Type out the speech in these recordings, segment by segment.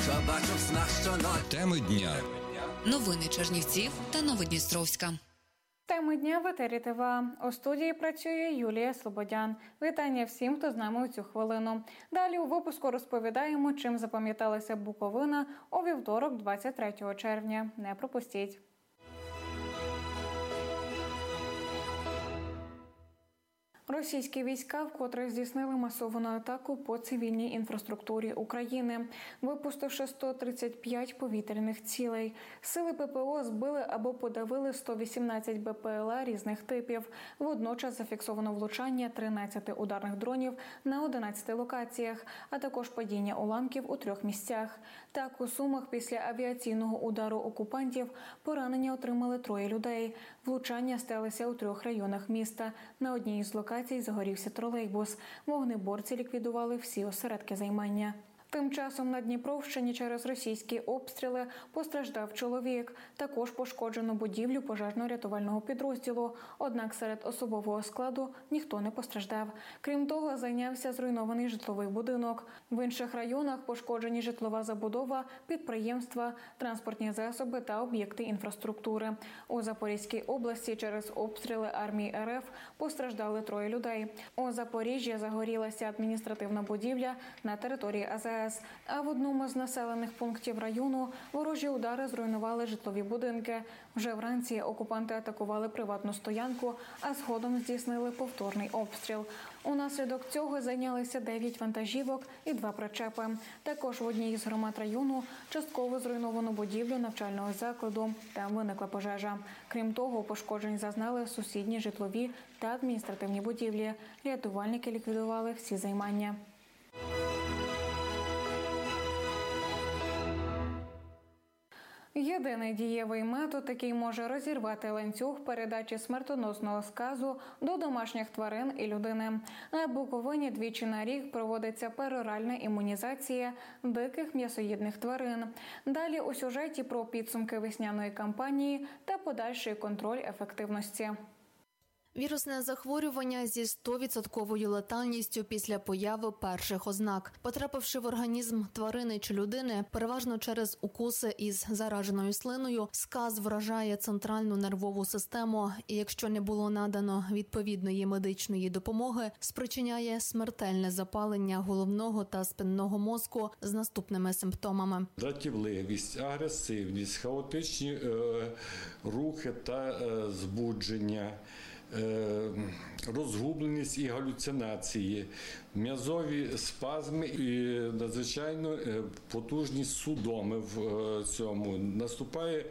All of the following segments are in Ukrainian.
що бачу в снах щоночі. Теми дня. Новини Чернівців та Новодністровська. Теми дня в етері ТВА. У студії працює Юлія Слободян. Вітання всім, хто з нами у цю хвилину. Далі у випуску розповідаємо, чим запам'яталася Буковина у вівторок, 23 червня. Не пропустіть. Російські війська вкотре здійснили масовану атаку по цивільній інфраструктурі України, випустивши 135 повітряних цілей. Сили ППО збили або подавили 118 БПЛА різних типів. Водночас зафіксовано влучання 13 ударних дронів на 11 локаціях, а також падіння уламків у 3 місцях. Так, у Сумах після авіаційного удару окупантів поранення отримали 3 людей. Влучання сталися у 3 районах міста. На одній із локацій загорівся тролейбус. Вогнеборці ліквідували всі осередки займання. Тим часом на Дніпровщині через російські обстріли постраждав чоловік. Також пошкоджено будівлю пожежно-рятувального підрозділу. Однак серед особового складу ніхто не постраждав. Крім того, зайнявся зруйнований житловий будинок. В інших районах пошкоджені житлова забудова, підприємства, транспортні засоби та об'єкти інфраструктури. У Запорізькій області через обстріли армії РФ постраждали 3 людей. У Запоріжжі загорілася адміністративна будівля на території АЗС. А в одному з населених пунктів району ворожі удари зруйнували житлові будинки. Вже вранці окупанти атакували приватну стоянку, а згодом здійснили повторний обстріл. Унаслідок цього зайнялися 9 вантажівок і 2 причепи. Також в одній із громад району частково зруйновано будівлю навчального закладу. Там виникла пожежа. Крім того, пошкоджень зазнали сусідні житлові та адміністративні будівлі. Рятувальники ліквідували всі займання. Єдиний дієвий метод, який може розірвати ланцюг передачі смертоносного сказу до домашніх тварин і людини. На Буковині двічі на рік проводиться пероральна імунізація диких м'ясоїдних тварин. Далі у сюжеті про підсумки весняної кампанії та подальший контроль ефективності. Вірусне захворювання зі 100% летальністю після появи перших ознак. Потрапивши в організм тварини чи людини, переважно через укуси із зараженою слиною, сказ вражає центральну нервову систему і, якщо не було надано відповідної медичної допомоги, спричиняє смертельне запалення головного та спинного мозку з наступними симптомами. Дратівливість, агресивність, хаотичні рухи та збудження, розгубленість і галюцинації, м'язові спазми і надзвичайно потужні судоми в цьому. Наступає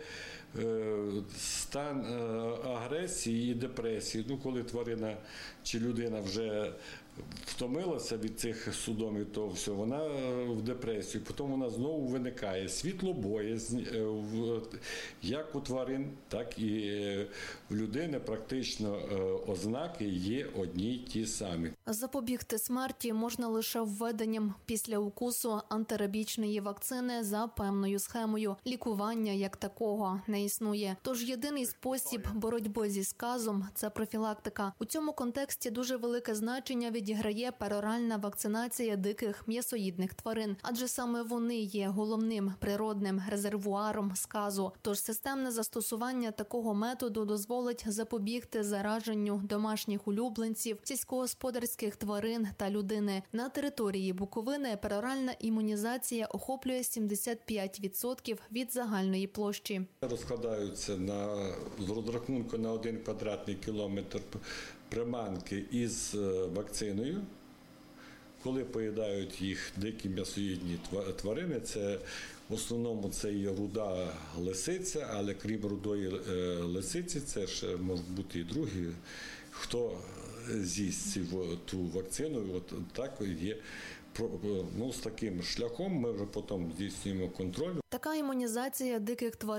стан агресії і депресії. Коли тварина чи людина вже втомилася від цих судомів, то все, вона в депресію. Потім вона знову виникає. Світлобоязнь як у тварин, так і в людини практично ознаки є одні й ті самі. Запобігти смерті можна лише введенням після укусу антирабічної вакцини за певною схемою. Лікування як такого не існує. Тож єдиний спосіб боротьби зі сказом – це профілактика. У цьому контексті дуже велике значення відіграє пероральна вакцинація диких м'ясоїдних тварин, адже саме вони є головним природним резервуаром сказу. Тож системне застосування такого методу дозволить запобігти зараженню домашніх улюбленців, сільськогосподарських тварин та людини. На території Буковини пероральна імунізація охоплює 75% від загальної площі. Розкладаються з розрахунку на 1 квадратний кілометр приманки із вакциною. Коли поїдають їх дикі м'ясоїдні тварини, це в основному це є руда лисиця, але крім рудої лисиці, це ж можуть бути і другі. Хто з'їсть ту вакцину, от так є. З таким шляхом ми вже потім здійснюємо контроль. Така імунізація диких тварин